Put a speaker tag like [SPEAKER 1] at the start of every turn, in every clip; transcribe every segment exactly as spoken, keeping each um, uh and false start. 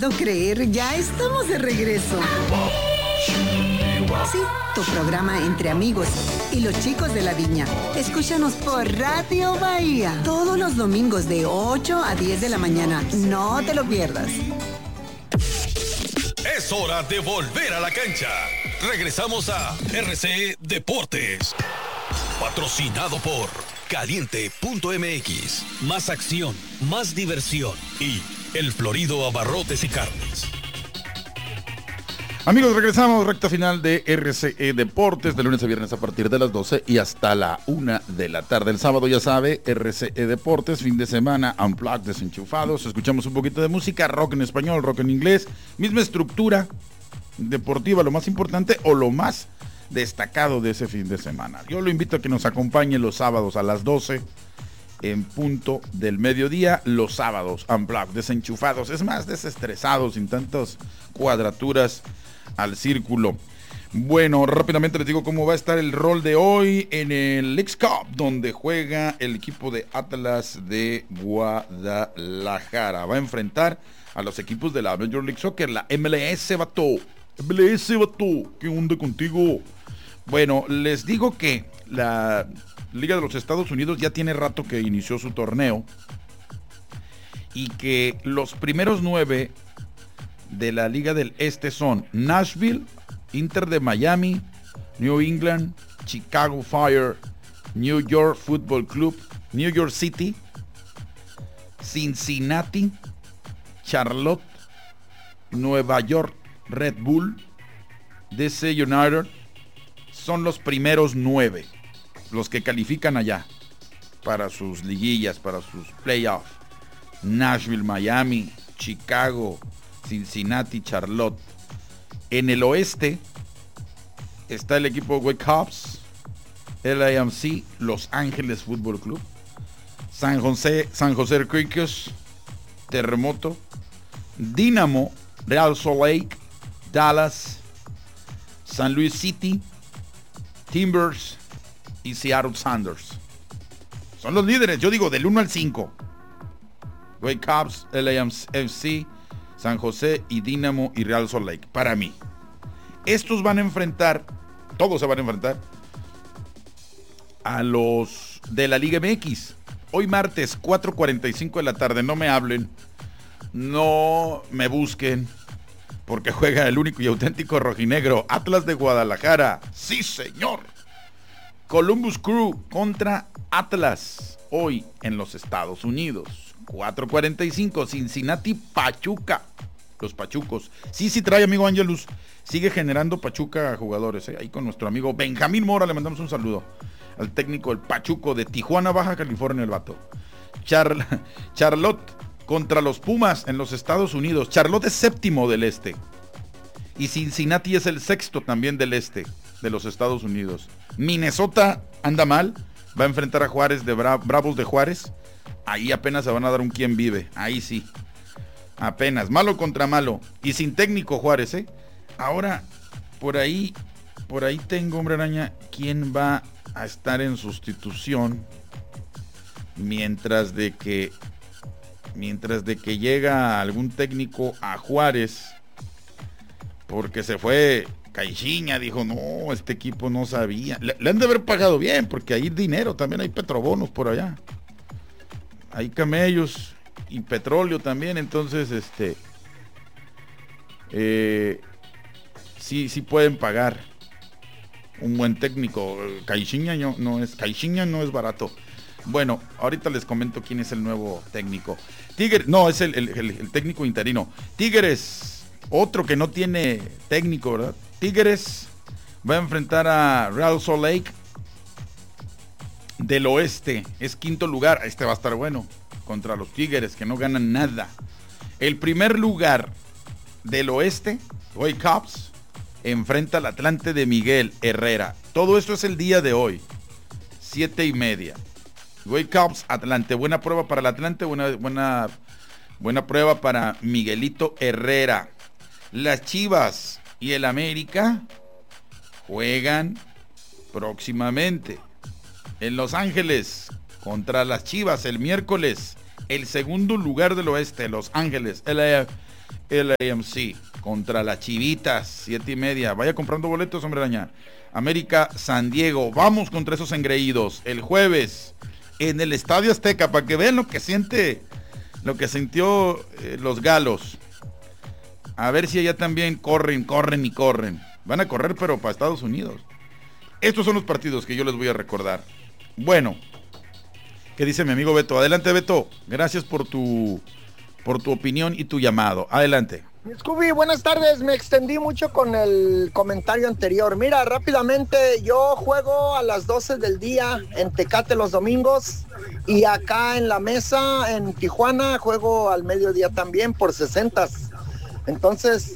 [SPEAKER 1] puedo creer, ya estamos de regreso. Sí, tu programa entre amigos y los chicos de la viña. Escúchanos por Radio Bahía todos los domingos de ocho a diez de la mañana. No te lo pierdas.
[SPEAKER 2] Es hora de volver a la cancha. Regresamos a R C E Deportes. Patrocinado por Caliente punto M X. Más acción, más diversión y El Florido Abarrotes y Carnes.
[SPEAKER 3] Amigos, regresamos, recta final de R C E Deportes, de lunes a viernes a partir de las doce y hasta la una de la tarde. El sábado, ya sabe, R C E Deportes, fin de semana, Unplugged, desenchufados. Escuchamos un poquito de música, rock en español, rock en inglés. Misma estructura deportiva, lo más importante o lo más destacado de ese fin de semana. Yo lo invito a que nos acompañe los sábados a las doce en punto del mediodía, los sábados, Unplugged, desenchufados. Es más, desestresados, sin tantas cuadraturas al círculo. Bueno, rápidamente les digo cómo va a estar el rol de hoy en el Leagues Cup, donde juega el equipo de Atlas de Guadalajara. Va a enfrentar a los equipos de la Major League Soccer, la M L S, vato. M L S, vato. ¿Qué onda contigo? Bueno, les digo que la Liga de los Estados Unidos ya tiene rato que inició su torneo y que los primeros nueve de la Liga del Este son Nashville, Inter de Miami, New England, Chicago Fire, New York Football Club, New York City, Cincinnati, Charlotte, Nueva York Red Bull, D C United. Son los primeros nueve, los que califican allá para sus liguillas, para sus playoffs. Nashville, Miami, Chicago, Cincinnati, Charlotte. En el oeste está el equipo Whitecaps, L A M C, Los Ángeles Fútbol Club, San José, San José Earthquakes, Terremoto, Dynamo, Real Salt Lake, Dallas, San Luis City, Timbers y Seattle Sounders. Son los líderes, yo digo del uno al cinco. Whitecaps, L A M C, San José y Dynamo y Real Salt Lake, para mí. Estos van a enfrentar, todos se van a enfrentar a los de la Liga M X. Hoy martes, cuatro cuarenta y cinco de la tarde, no me hablen, no me busquen, porque juega el único y auténtico rojinegro, Atlas de Guadalajara. Sí, señor. Columbus Crew contra Atlas, hoy en los Estados Unidos. cuatro cuarenta y cinco, Cincinnati Pachuca. Los Pachucos. Sí, sí trae, amigo Ángelus. Sigue generando Pachuca jugadores, ¿eh? Ahí con nuestro amigo Benjamín Mora le mandamos un saludo. Al técnico del Pachuco de Tijuana, Baja California, el vato. Char- Charlotte contra los Pumas en los Estados Unidos. Charlotte es séptimo del este. Y Cincinnati es el sexto también del este de los Estados Unidos. Minnesota anda mal. Va a enfrentar a Juárez de Bra- Bravos de Juárez. Ahí apenas se van a dar un quién vive. Ahí sí. Apenas. Malo contra malo. Y sin técnico Juárez, ¿eh? Ahora, por ahí, por ahí tengo, hombre araña, quién va a estar en sustitución mientras de que, mientras de que llega algún técnico a Juárez, porque se fue Caixinha, dijo, no, este equipo no sabía. Le, le han de haber pagado bien, porque hay dinero, también hay petrobonos por allá. Hay camellos y petróleo también, entonces este eh, sí, sí pueden pagar un buen técnico. Caixinha no, no es Caixinha no es barato. Bueno, ahorita les comento quién es el nuevo técnico. Tigres, no, es el, el, el, el técnico interino. Tigres, otro que no tiene técnico, ¿verdad? Tigres va a enfrentar a Real Salt Lake del oeste, es quinto lugar. Este va a estar bueno contra los Tigres que no ganan nada. El primer lugar del oeste, Whitecaps, enfrenta al Atlante de Miguel Herrera. Todo esto es el día de hoy, siete y media. Whitecaps, Atlante, buena prueba para el Atlante, buena, buena, buena prueba para Miguelito Herrera. Las Chivas y el América juegan próximamente en Los Ángeles contra las Chivas el miércoles. El segundo lugar del oeste, Los Ángeles, L A F L A M C contra las Chivitas, siete y media. Vaya comprando boletos, hombre araña. América San Diego, vamos contra esos engreídos. El jueves en el Estadio Azteca, para que vean lo que siente, lo que sintió eh, los galos. A ver si allá también corren, corren y corren. Van a correr, pero para Estados Unidos. Estos son los partidos que yo les voy a recordar. Bueno, ¿qué dice mi amigo Beto? Adelante, Beto. Gracias por tu, por tu opinión y tu llamado. Adelante.
[SPEAKER 4] Scooby, buenas tardes. Me extendí mucho con el comentario anterior. Mira, rápidamente, yo juego a las doce del día en Tecate los domingos y acá en la mesa en Tijuana juego al mediodía también por sesentas. Entonces,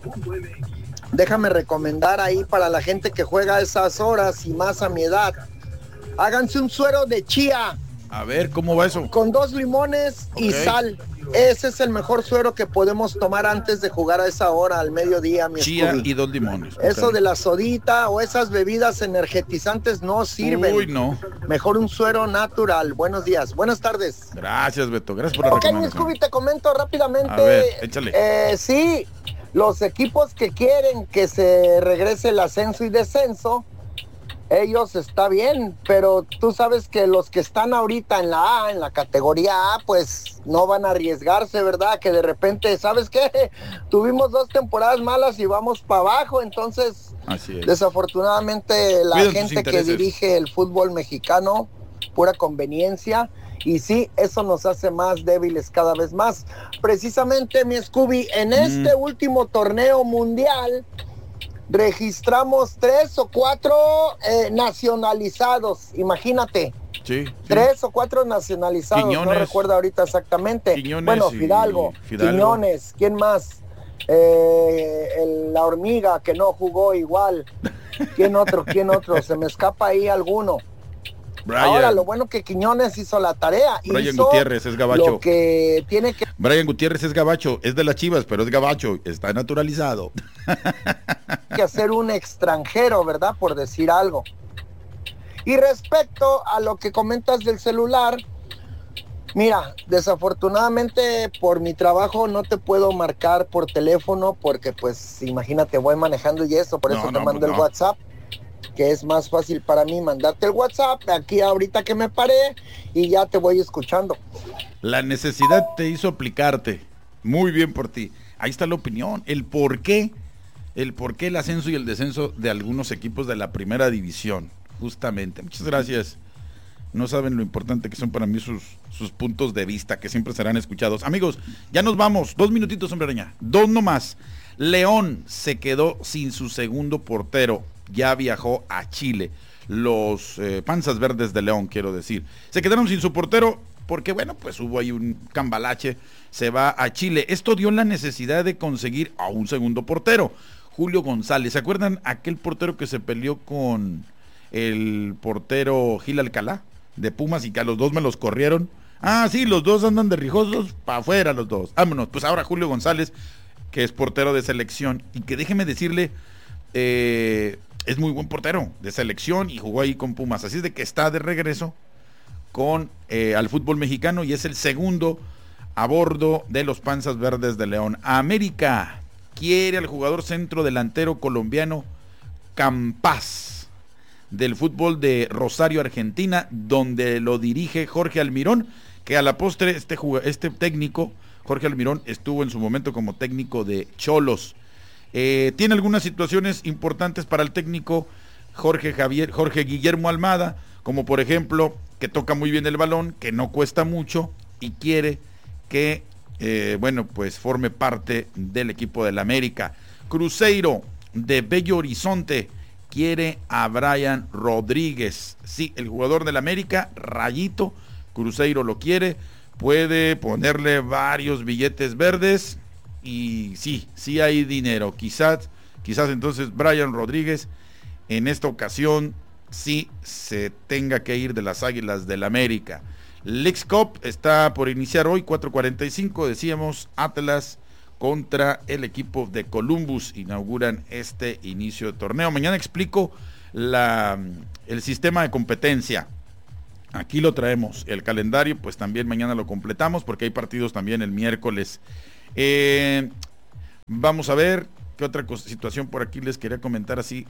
[SPEAKER 4] déjame recomendar ahí para la gente que juega a esas horas y más a mi edad. Háganse un suero de chía.
[SPEAKER 3] A ver, ¿cómo va eso?
[SPEAKER 4] Con dos limones
[SPEAKER 3] okay.
[SPEAKER 4] y sal. Ese es el mejor suero que podemos tomar antes de jugar a esa hora, al mediodía, mi
[SPEAKER 3] Chía
[SPEAKER 4] Scooby.
[SPEAKER 3] Y dos limones.
[SPEAKER 4] Eso
[SPEAKER 3] okay.
[SPEAKER 4] de la sodita o esas bebidas energetizantes no sirven.
[SPEAKER 3] Uy, no.
[SPEAKER 4] Mejor un suero natural. Buenos días, buenas tardes.
[SPEAKER 3] Gracias, Beto. Gracias por la
[SPEAKER 4] Ok, mi
[SPEAKER 3] recomendación.
[SPEAKER 4] Scooby, te comento rápidamente.
[SPEAKER 3] A ver, échale.
[SPEAKER 4] Eh, sí, los equipos que quieren que se regrese el ascenso y descenso, ellos está bien, pero tú sabes que los que están ahorita en la A, en la categoría A, pues no van a arriesgarse, ¿verdad? Que de repente, ¿sabes qué? Tuvimos dos temporadas malas y vamos para abajo, entonces
[SPEAKER 3] Así es.
[SPEAKER 4] Desafortunadamente la
[SPEAKER 3] Cuiden
[SPEAKER 4] gente que dirige el fútbol mexicano, pura conveniencia, y sí, eso nos hace más débiles cada vez más. Precisamente, mi Scooby, en mm. este último torneo mundial, registramos tres o cuatro eh, nacionalizados, imagínate.
[SPEAKER 3] Sí, sí.
[SPEAKER 4] Tres o cuatro nacionalizados, Quiñones, no recuerdo ahorita exactamente.
[SPEAKER 3] Quiñones
[SPEAKER 4] bueno, Fidalgo,
[SPEAKER 3] Fidalgo,
[SPEAKER 4] Quiñones, ¿quién más? Eh, el, la hormiga que no jugó igual. ¿Quién otro? ¿Quién otro? Se me escapa ahí alguno. Brian. Ahora, lo bueno que Quiñones hizo la tarea.
[SPEAKER 3] Brian
[SPEAKER 4] hizo
[SPEAKER 3] Gutiérrez es gabacho.
[SPEAKER 4] Lo que tiene que...
[SPEAKER 3] Brian Gutiérrez es gabacho, es de las Chivas, pero es gabacho, está naturalizado.
[SPEAKER 4] que hacer un extranjero, ¿verdad? Por decir algo. Y respecto a lo que comentas del celular, mira, desafortunadamente por mi trabajo no te puedo marcar por teléfono porque pues imagínate, voy manejando y eso, por no, eso te no, mando no. el WhatsApp, que es más fácil para mí mandarte el WhatsApp aquí ahorita que me paré y ya te voy escuchando.
[SPEAKER 3] La necesidad te hizo aplicarte. Muy bien por ti. Ahí está la opinión, el por qué, el por qué el ascenso y el descenso de algunos equipos de la primera división. Justamente. Muchas gracias. No saben lo importante que son para mí sus, sus puntos de vista, que siempre serán escuchados. Amigos, ya nos vamos. Dos minutitos, hombre araña. Dos nomás. León se quedó sin su segundo portero. Ya viajó a Chile. Los eh, panzas verdes de León, quiero decir. Se quedaron sin su portero porque, bueno, pues hubo ahí un cambalache. Se va a Chile. Esto dio la necesidad de conseguir a un segundo portero. Julio González. ¿Se acuerdan aquel portero que se peleó con el portero Gil Alcalá de Pumas y que a los dos me los corrieron? Ah, sí, los dos andan de rijosos para afuera los dos. Vámonos. Pues ahora Julio González, que es portero de selección y que déjeme decirle, eh, es muy buen portero de selección y jugó ahí con Pumas. Así es de que está de regreso con eh, al fútbol mexicano y es el segundo a bordo de los panzas verdes de León. América quiere al jugador centro delantero colombiano Campas del fútbol de Rosario, Argentina, donde lo dirige Jorge Almirón, que a la postre este, este técnico, Jorge Almirón, estuvo en su momento como técnico de Xolos. Eh, tiene algunas situaciones importantes para el técnico Jorge Javier, Jorge Guillermo Almada, como por ejemplo, que toca muy bien el balón, que no cuesta mucho y quiere que, eh, bueno, pues forme parte del equipo del América. Cruzeiro de Bello Horizonte quiere a Brian Rodríguez. Sí, el jugador del América, Rayito, Cruzeiro lo quiere, puede ponerle varios billetes verdes y sí, sí hay dinero. Quizás, quizás entonces Brian Rodríguez en esta ocasión sí se tenga que ir de las Águilas del América. Leagues Cup está por iniciar hoy, cuatro cuarenta y cinco, decíamos, Atlas contra el equipo de Columbus, inauguran este inicio de torneo. Mañana explico la, el sistema de competencia. Aquí lo traemos. El calendario, pues también mañana lo completamos porque hay partidos también el miércoles. Eh, Vamos a ver qué otra cosa, situación por aquí les quería comentar así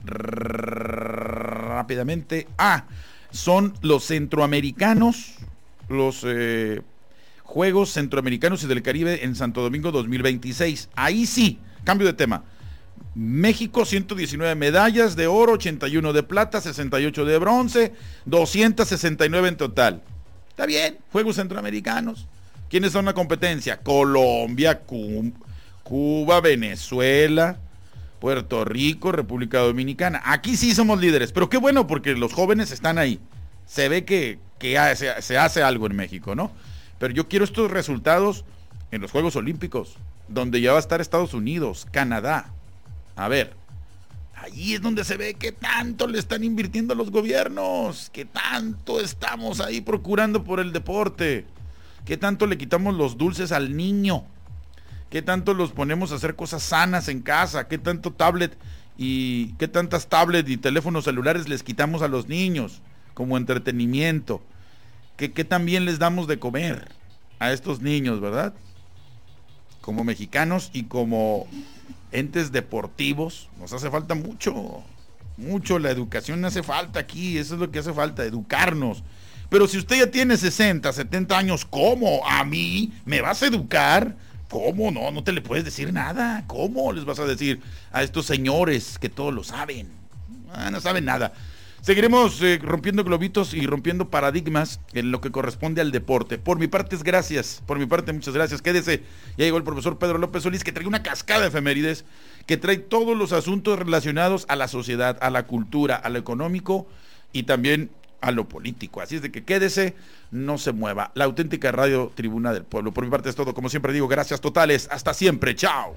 [SPEAKER 3] rápidamente. Ah, son los centroamericanos, los eh, Juegos Centroamericanos y del Caribe en Santo Domingo dos mil veintiséis. Ahí sí, cambio de tema. México, ciento diecinueve medallas de oro, ochenta y uno de plata, sesenta y ocho de bronce, doscientos sesenta y nueve en total. Está bien, Juegos Centroamericanos. ¿Quiénes son la competencia? Colombia, Cuba, Venezuela, Puerto Rico, República Dominicana. Aquí sí somos líderes, pero qué bueno porque los jóvenes están ahí. Se ve que, que hace, se hace algo en México, ¿no? Pero yo quiero estos resultados en los Juegos Olímpicos, donde ya va a estar Estados Unidos, Canadá. A ver, ahí es donde se ve que tanto le están invirtiendo los gobiernos, que tanto estamos ahí procurando por el deporte, que tanto le quitamos los dulces al niño, que tanto los ponemos a hacer cosas sanas en casa, que tanto tablet y qué tantas tablets y teléfonos celulares les quitamos a los niños como entretenimiento, que, que también les damos de comer a estos niños, ¿verdad? Como mexicanos y como entes deportivos, nos hace falta mucho, mucho, la educación hace falta aquí, eso es lo que hace falta, educarnos. Pero si usted ya tiene sesenta, setenta años, ¿cómo? ¿A mí? ¿Me vas a educar? ¿Cómo? No, no te le puedes decir nada. ¿Cómo les vas a decir a estos señores que todo lo saben? Ah, no saben nada. Seguiremos eh, rompiendo globitos y rompiendo paradigmas en lo que corresponde al deporte. Por mi parte es gracias, por mi parte muchas gracias. Quédese, ya llegó el profesor Pedro López Solís, que trae una cascada de efemérides, que trae todos los asuntos relacionados a la sociedad, a la cultura, a lo económico y también a lo político. Así es de que quédese, no se mueva. La auténtica radio Tribuna del Pueblo. Por mi parte es todo, como siempre digo, gracias totales, hasta siempre, chao.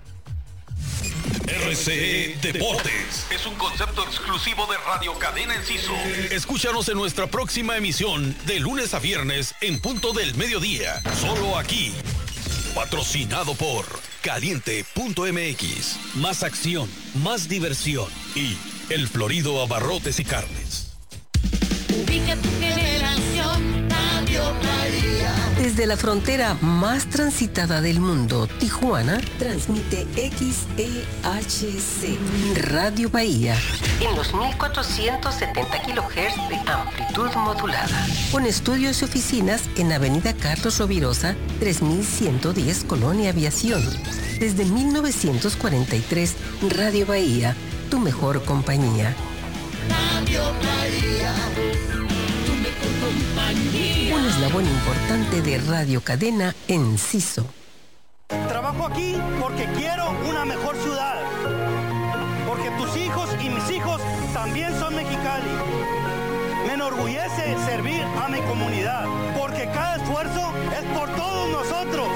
[SPEAKER 2] R C E Deportes es un concepto exclusivo de Radio Cadena Enciso. Escúchanos en nuestra próxima emisión de lunes a viernes en punto del mediodía. Solo aquí. Patrocinado por Caliente punto M X. Más acción, más diversión y El Florido Abarrotes y Carnes.
[SPEAKER 5] Ubica tu generación, Radio Bahía.
[SPEAKER 6] Desde la frontera más transitada del mundo, Tijuana, transmite X E H C, Radio Bahía, en los mil cuatrocientos setenta kilohertz de amplitud modulada. Con estudios y oficinas en Avenida Carlos Rovirosa, tres mil ciento diez, Colonia Aviación. Desde mil novecientos cuarenta y tres, Radio Bahía, tu mejor compañía.
[SPEAKER 5] Radio Bahía, tu mejor compañía.
[SPEAKER 6] Un eslabón importante de Radio Cadena Enciso.
[SPEAKER 7] Trabajo aquí porque quiero una mejor ciudad. Porque tus hijos y mis hijos también son Mexicali. Me enorgullece servir a mi comunidad. Porque cada esfuerzo es por todos nosotros.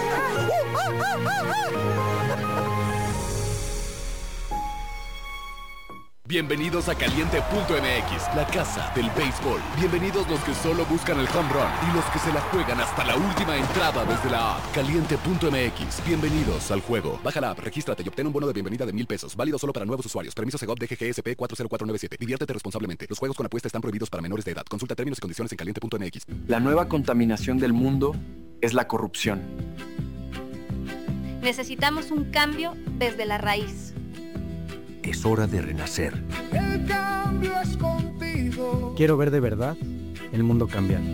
[SPEAKER 8] Bienvenidos a Caliente punto M X, la casa del béisbol. Bienvenidos los que solo buscan el home run y los que se la juegan hasta la última entrada desde la app. Caliente punto M X, bienvenidos al juego. Baja la app, regístrate y obtén un bono de bienvenida de mil pesos. Válido solo para nuevos usuarios. Permiso Segov D G G S P cuatro cero cuatro nueve siete. Diviértete responsablemente. Los juegos con apuesta están prohibidos para menores de edad. Consulta términos y condiciones en Caliente punto M X.
[SPEAKER 9] La nueva contaminación del mundo es la corrupción.
[SPEAKER 10] Necesitamos un cambio desde la raíz.
[SPEAKER 11] Es hora de renacer.
[SPEAKER 12] El cambio es contigo.
[SPEAKER 13] Quiero ver de verdad el mundo cambiar.